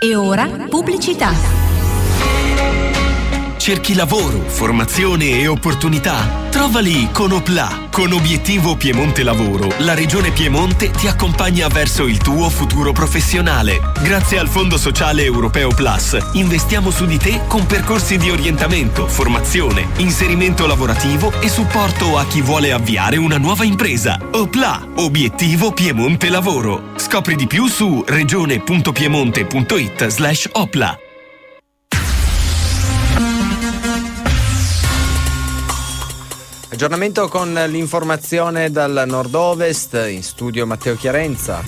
E ora pubblicità. Cerchi lavoro, formazione e opportunità? Trovali con Opla. Con Obiettivo Piemonte Lavoro, la Regione Piemonte ti accompagna verso il tuo futuro professionale. Grazie al Fondo Sociale Europeo Plus, investiamo su di te con percorsi di orientamento, formazione, inserimento lavorativo e supporto a chi vuole avviare una nuova impresa. Opla. Obiettivo Piemonte Lavoro. Scopri di più su regione.piemonte.it/Opla. Aggiornamento con l'informazione dal nord-ovest, in studio Matteo Chiarenza.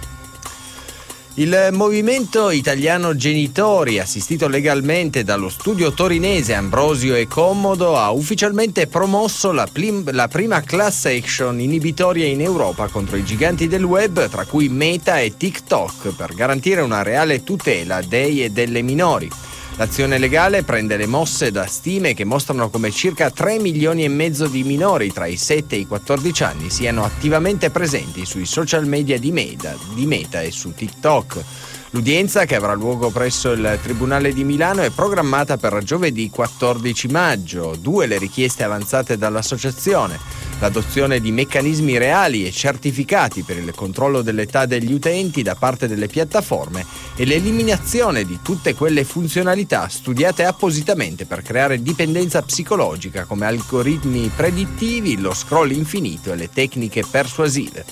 Il Movimento Italiano Genitori, assistito legalmente dallo studio torinese Ambrosio e Commodo, ha ufficialmente promosso la prima class action inibitoria in Europa contro i giganti del web, tra cui Meta e TikTok, per garantire una reale tutela dei e delle minori. L'azione legale prende le mosse da stime che mostrano come circa 3 milioni e mezzo di minori tra i 7 e i 14 anni siano attivamente presenti sui social media di Meta e su TikTok. L'udienza, che avrà luogo presso il Tribunale di Milano, è programmata per giovedì 14 maggio. 2 le richieste avanzate dall'associazione: l'adozione di meccanismi reali e certificati per il controllo dell'età degli utenti da parte delle piattaforme e l'eliminazione di tutte quelle funzionalità studiate appositamente per creare dipendenza psicologica, come algoritmi predittivi, lo scroll infinito e le tecniche persuasive.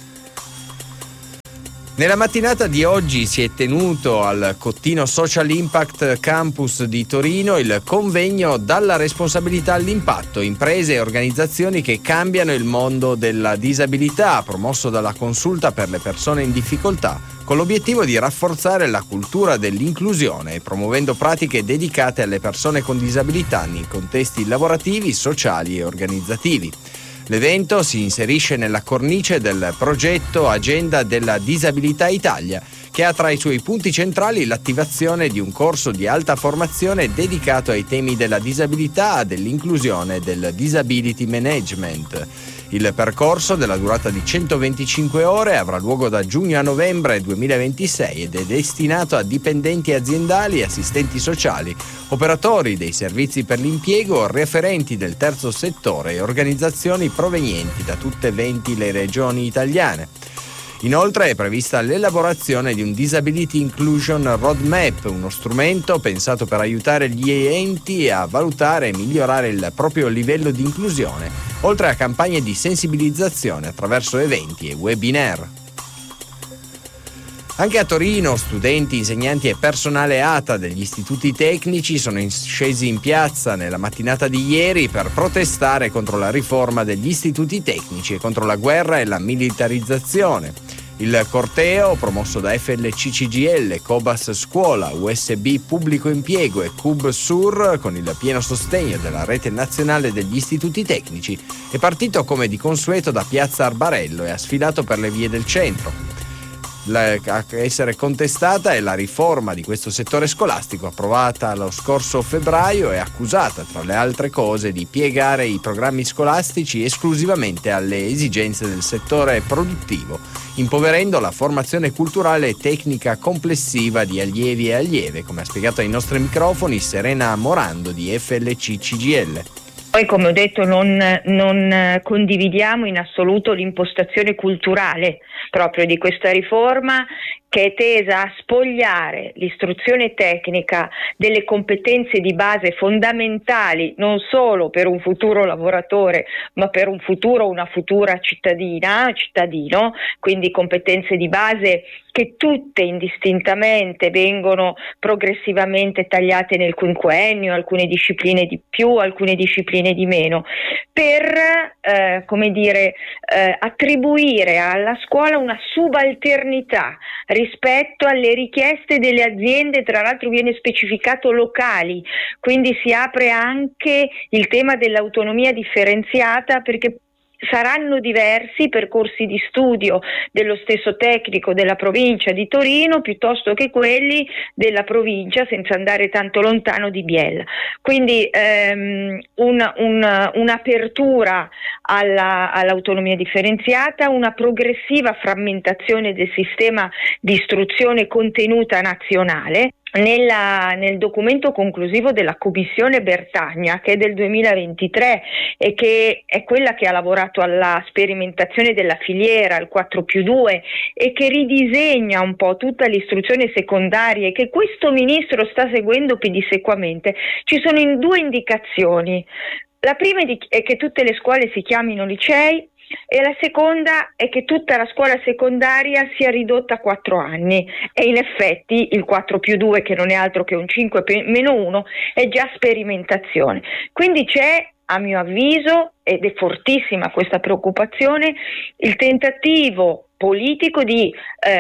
Nella mattinata di oggi si è tenuto al Cottino Social Impact Campus di Torino il convegno Dalla responsabilità all'impatto, imprese e organizzazioni che cambiano il mondo della disabilità, promosso dalla Consulta per le persone in difficoltà, con l'obiettivo di rafforzare la cultura dell'inclusione, promuovendo pratiche dedicate alle persone con disabilità nei contesti lavorativi, sociali e organizzativi. L'evento si inserisce nella cornice del progetto Agenda della Disabilità Italia, che ha tra i suoi punti centrali l'attivazione di un corso di alta formazione dedicato ai temi della disabilità, dell'inclusione e del disability management. Il percorso, della durata di 125 ore, avrà luogo da giugno a novembre 2026 ed è destinato a dipendenti aziendali, assistenti sociali, operatori dei servizi per l'impiego, referenti del terzo settore e organizzazioni provenienti da tutte 20 le regioni italiane. Inoltre è prevista l'elaborazione di un Disability Inclusion Roadmap, uno strumento pensato per aiutare gli enti a valutare e migliorare il proprio livello di inclusione, oltre a campagne di sensibilizzazione attraverso eventi e webinar. Anche a Torino studenti, insegnanti e personale ATA degli istituti tecnici sono scesi in piazza nella mattinata di ieri per protestare contro la riforma degli istituti tecnici e contro la guerra e la militarizzazione. Il corteo, promosso da FLC CGIL, Cobas Scuola, USB Pubblico Impiego e Cub Sur, con il pieno sostegno della rete nazionale degli istituti tecnici, è partito come di consueto da Piazza Arbarello e ha sfilato per le vie del centro. A essere contestata è la riforma di questo settore scolastico approvata lo scorso febbraio e accusata, tra le altre cose, di piegare i programmi scolastici esclusivamente alle esigenze del settore produttivo, impoverendo la formazione culturale e tecnica complessiva di allievi e allieve, come ha spiegato ai nostri microfoni Serena Morando di FLC CGIL. Poi, come ho detto, non condividiamo in assoluto l'impostazione culturale proprio di questa riforma, che è tesa a spogliare l'istruzione tecnica delle competenze di base fondamentali non solo per un futuro lavoratore, ma per un futuro, una futura cittadino, quindi competenze di base che tutte indistintamente vengono progressivamente tagliate nel quinquennio, alcune discipline di più, alcune discipline di meno, per attribuire alla scuola una subalternità rispetto alle richieste delle aziende, tra l'altro viene specificato locali, quindi si apre anche il tema dell'autonomia differenziata, perché saranno diversi i percorsi di studio dello stesso tecnico della provincia di Torino piuttosto che quelli della provincia, senza andare tanto lontano, di Biella. Quindi un'apertura all'autonomia differenziata, una progressiva frammentazione del sistema di istruzione contenuta nazionale. Nel documento conclusivo della Commissione Bertagna, che è del 2023 e che è quella che ha lavorato alla sperimentazione della filiera, il 4+2, e che ridisegna un po' tutta l'istruzione secondaria e che questo ministro sta seguendo pedissequamente, ci sono due indicazioni. La prima è che tutte le scuole si chiamino licei, e la seconda è che tutta la scuola secondaria sia ridotta a 4 anni, e in effetti il 4+2, che non è altro che un 5-1, è già sperimentazione. Quindi c'è, a mio avviso, ed è fortissima questa preoccupazione, il tentativo politico di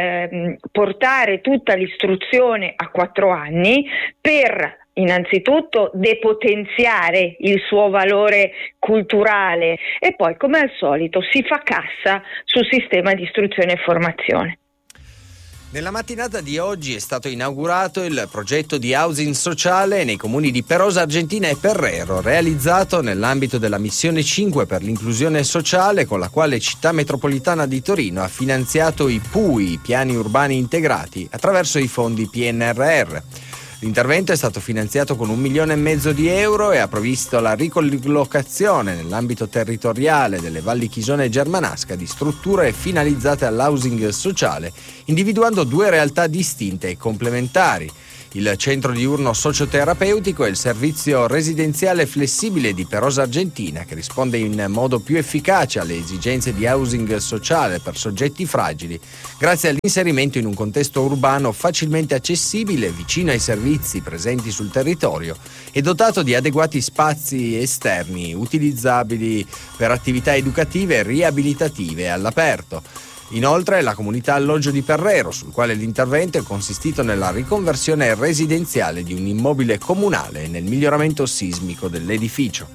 portare tutta l'istruzione a 4 anni per innanzitutto depotenziare il suo valore culturale e poi, come al solito, si fa cassa sul sistema di istruzione e formazione. Nella mattinata di oggi è stato inaugurato il progetto di housing sociale nei comuni di Perosa Argentina e Perrero, realizzato nell'ambito della missione 5 per l'inclusione sociale, con la quale Città Metropolitana di Torino ha finanziato i PUI, i piani urbani integrati, attraverso i fondi PNRR. L'intervento è stato finanziato con 1,5 milioni di euro e ha previsto la ricollocazione nell'ambito territoriale delle Valli Chisone e Germanasca di strutture finalizzate all'housing sociale, individuando 2 realtà distinte e complementari: il centro diurno socioterapeutico e il servizio residenziale flessibile di Perosa Argentina, che risponde in modo più efficace alle esigenze di housing sociale per soggetti fragili, grazie all'inserimento in un contesto urbano facilmente accessibile, vicino ai servizi presenti sul territorio e dotato di adeguati spazi esterni utilizzabili per attività educative e riabilitative all'aperto. Inoltre la comunità alloggio di Perrero, sul quale l'intervento è consistito nella riconversione residenziale di un immobile comunale e nel miglioramento sismico dell'edificio.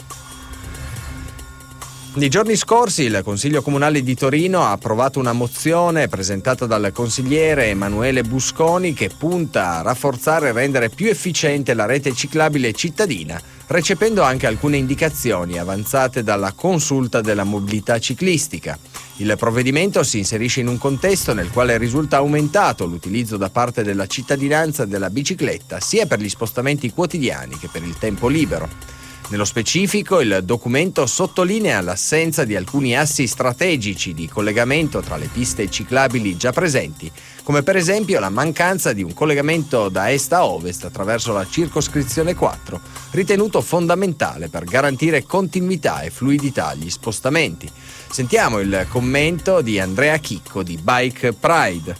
Nei giorni scorsi il Consiglio Comunale di Torino ha approvato una mozione presentata dal consigliere Emanuele Busconi che punta a rafforzare e rendere più efficiente la rete ciclabile cittadina, recependo anche alcune indicazioni avanzate dalla Consulta della mobilità ciclistica. Il provvedimento si inserisce in un contesto nel quale risulta aumentato l'utilizzo da parte della cittadinanza della bicicletta sia per gli spostamenti quotidiani che per il tempo libero. Nello specifico, il documento sottolinea l'assenza di alcuni assi strategici di collegamento tra le piste ciclabili già presenti, come per esempio la mancanza di un collegamento da est a ovest attraverso la circoscrizione 4, ritenuto fondamentale per garantire continuità e fluidità agli spostamenti. Sentiamo il commento di Andrea Chicco di Bike Pride.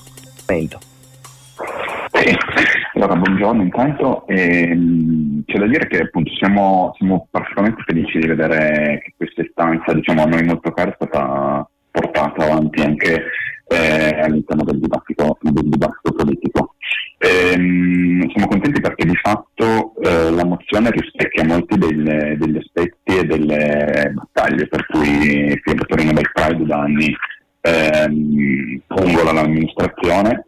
Allora, buongiorno intanto. C'è da dire che appunto siamo particolarmente felici di vedere che questa istanza, a noi molto cara, è stata portata avanti anche all'interno del dibattito politico. Siamo contenti perché di fatto la mozione rispecchia molti degli aspetti e delle battaglie per cui Fiat Torino Bike Pride da anni pungola l'amministrazione.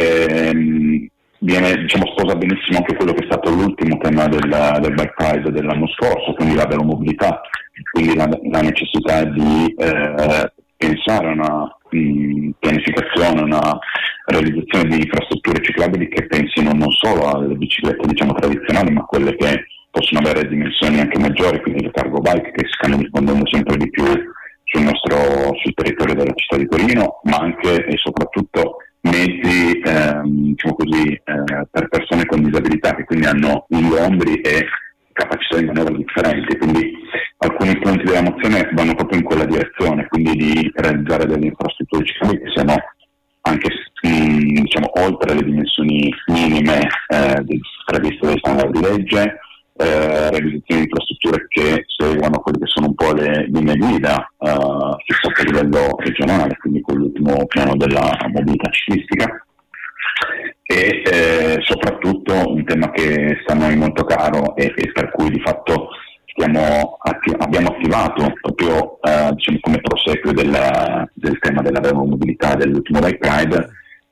Sposa benissimo anche quello che è stato l'ultimo tema del Bike Pride dell'anno scorso, quindi la della mobilità, quindi la necessità di pensare a una pianificazione, una realizzazione di infrastrutture ciclabili che pensino non solo alle biciclette tradizionali, ma quelle che possono avere dimensioni anche maggiori, quindi le cargo bike che stanno diffondendo sempre di più sul territorio della città di Torino, ma anche e soprattutto mezzi per persone con disabilità che quindi hanno ingombri e capacità di manovra differenti. Quindi alcuni punti della mozione vanno proprio in quella direzione, quindi di realizzare delle infrastrutture ciclabili che siano anche oltre le dimensioni minime previste dai standard di legge, realizzazione di infrastrutture che seguano quelle che sono un po' le linee guida fissate a livello regionale, quindi con l'ultimo piano della mobilità ciclistica, e soprattutto un tema che sta a noi molto caro e per cui di fatto abbiamo attivato proprio diciamo, come proseguo del tema della mobilità dell'ultimo Bike Pride,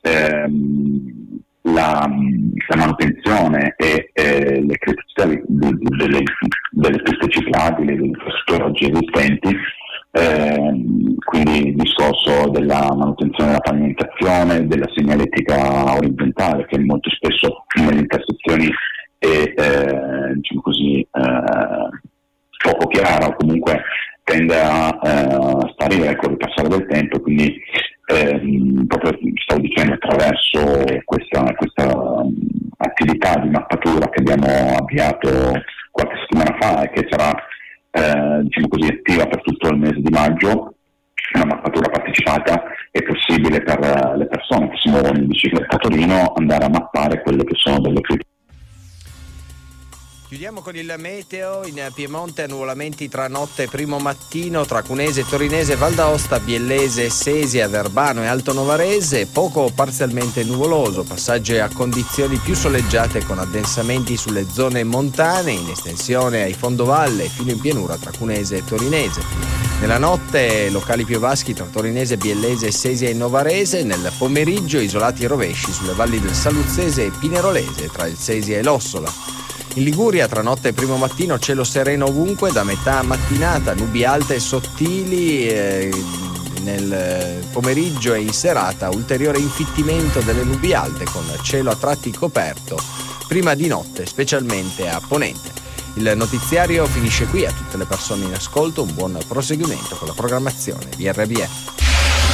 la manutenzione e le criticità delle piste ciclabili, delle infrastrutture oggi esistenti, quindi il discorso della manutenzione della pavimentazione, della segnaletica orizzontale, che molto spesso nelle intersezioni è diciamo così, poco chiara, o comunque tende a sparire con il passare del tempo, quindi proprio stavo dicendo, attraverso questa attività di mappatura che abbiamo avviato qualche settimana fa e che sarà diciamo così attiva per tutto il mese di maggio, una mappatura partecipata, è possibile per le persone che si muovono in bicicletta a Torino andare a mappare quelle che sono delle criticità. Chiudiamo con il meteo. In Piemonte annuvolamenti tra notte e primo mattino tra Cunese, Torinese, Val d'Aosta, Biellese, Sesia, Verbano e Alto Novarese, poco parzialmente nuvoloso, passaggi a condizioni più soleggiate con addensamenti sulle zone montane, in estensione ai fondovalle fino in pianura tra Cunese e Torinese. Nella notte locali piovaschi tra Torinese, Biellese, Sesia e Novarese, nel pomeriggio isolati rovesci sulle valli del Saluzzese e Pinerolese tra il Sesia e l'Ossola. In Liguria tra notte e primo mattino cielo sereno ovunque, da metà mattinata nubi alte e sottili, nel pomeriggio e in serata ulteriore infittimento delle nubi alte con cielo a tratti coperto prima di notte, specialmente a ponente. Il notiziario finisce qui. A tutte le persone in ascolto un buon proseguimento con la programmazione di RBE.